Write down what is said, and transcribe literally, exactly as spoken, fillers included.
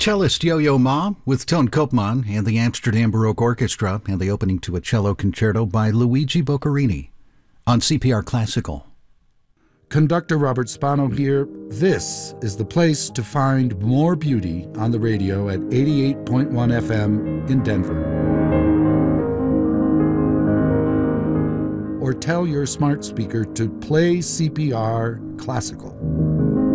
Cellist Yo-Yo Ma with Toon Koopman and the Amsterdam Baroque Orchestra and the opening to a cello concerto by Luigi Boccherini on C P R Classical. Conductor Robert Spano here. This is the place to find more beauty on the radio at eighty-eight point one F M in Denver. Or tell your smart speaker to play C P R Classical.